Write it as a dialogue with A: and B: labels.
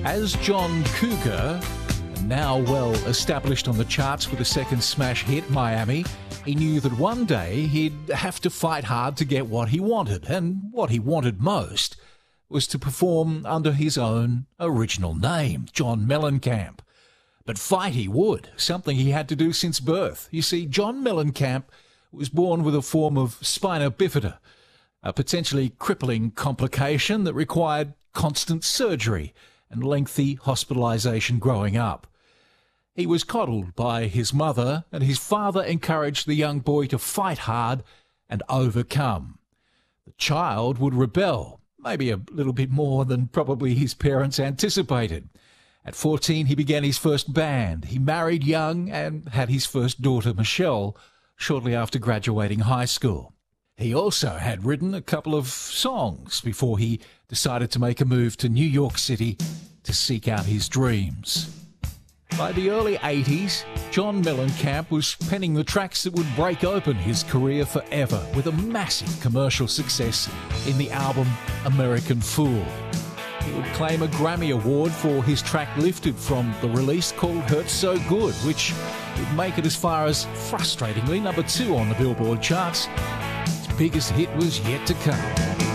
A: As John Cougar, now well established on the charts with a second smash hit, Miami, he knew that one day he'd have to fight hard to get what he wanted, and what he wanted most was to perform under his own original name, John Mellencamp. But fight he would, something he had to do since birth. You see, John Mellencamp was born with a form of spina bifida, a potentially crippling complication that required constant surgery and lengthy hospitalisation growing up. He was coddled by his mother, and his father encouraged the young boy to fight hard and overcome. The child would rebel, maybe a little bit more than probably his parents anticipated. At 14, he began his first band. He married young and had his first daughter, Michelle, shortly after graduating high school. He also had written a couple of songs before he decided to make a move to New York City to seek out his dreams. By the early 80s, John Mellencamp was penning the tracks that would break open his career forever with a massive commercial success in the album American Fool. He would claim a Grammy Award for his track Lifted from the release called Hurt So Good, which would make it as far as, frustratingly, number 2 on the Billboard charts. His biggest hit was yet to come.